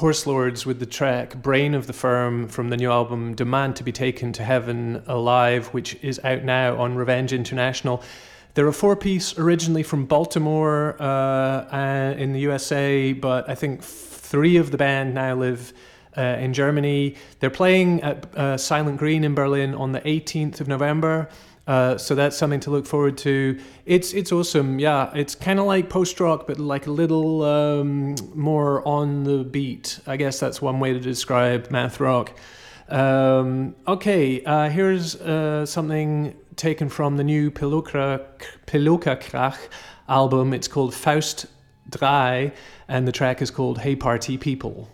Horse Lords with the track Brain of the Firm from the new album Demand to be Taken to Heaven Alive, which is out now on Revenge International. They're a 4-piece originally from Baltimore in the USA, but I think 3 of the band now live in Germany. They're playing at Silent Green in Berlin on the 18th of November. So that's something to look forward to. It's awesome, yeah. It's kind of like post-rock, but like a little more on the beat. I guess that's one way to describe math rock. Okay, here's something taken from the new Pilokrakrach album. It's called Faust 3, and the track is called Hey Party People.